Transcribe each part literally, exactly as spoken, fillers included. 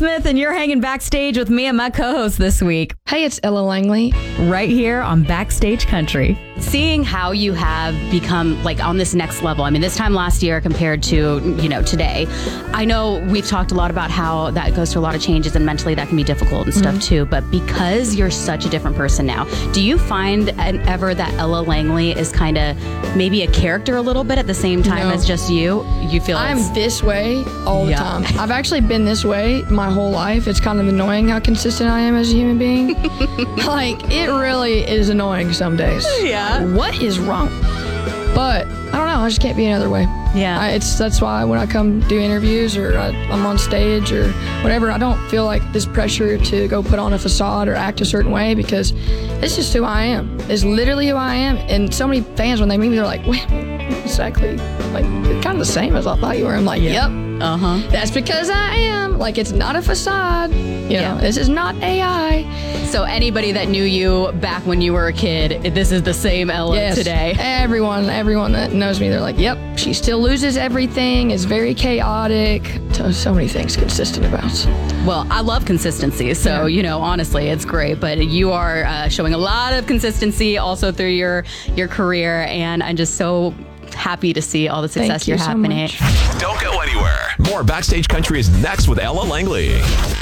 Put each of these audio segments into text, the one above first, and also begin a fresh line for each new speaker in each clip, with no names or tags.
Smith, and you're hanging backstage with me and my co-host this week.
Hey, it's Ella Langley.
Right here on Backstage Country.
Seeing how you have become like on this next level. I mean, this time last year compared to, you know, today. I know we've talked a lot about how that goes through a lot of changes and mentally that can be difficult and stuff mm-hmm. too. But because you're such a different person now, do you find an, ever that Ella Langley is kind of maybe a character a little bit at the same time
no.
as just you? You feel
I'm
it's,
this way all the
yeah.
time. I've actually been this way my whole life. It's kind of annoying how consistent I am as a human being. Like, it really is annoying some days.
Yeah.
What is wrong? But I don't know. I just can't be another way.
Yeah.
I, it's that's why when I come do interviews or I, I'm on stage or whatever, I don't feel like this pressure to go put on a facade or act a certain way because it's just who I am. It's literally who I am. And so many fans, when they meet me, they're like, wait, exactly, like kind of the same as I thought you were. I'm like,
yeah.
yep.
Uh-huh.
That's because I am. Like, it's not a facade. You
yeah.
know, this is not A I.
So anybody that knew you back when you were a kid, this is the same Ella
yes.
today.
Everyone, everyone that knows me, they're like, yep, she still loses everything, is very chaotic. So, so many things consistent about.
Well, I love consistency. So,
yeah.
you know, honestly, it's great. But you are uh, showing a lot of consistency also through your, your career. And I'm just so happy to see all the success
Thank you
you're
so
happening.
much.
Don't go anywhere. More Backstage Country is next with Ella Langley.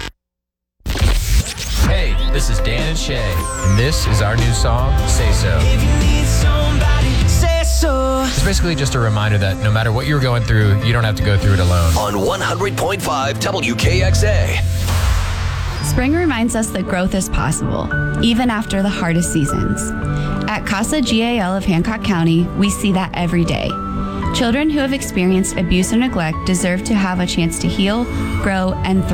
Hey, this is Dan and Shay, and this is our new song, Say So.
If you need somebody, say so.
It's basically just a reminder that no matter what you're going through, you don't have to go through it alone.
On one hundred point five W K X A.
Spring reminds us that growth is possible, even after the hardest seasons. At Casa G A L of Hancock County, we see that every day. Children who have experienced abuse or neglect deserve to have a chance to heal, grow, and thrive.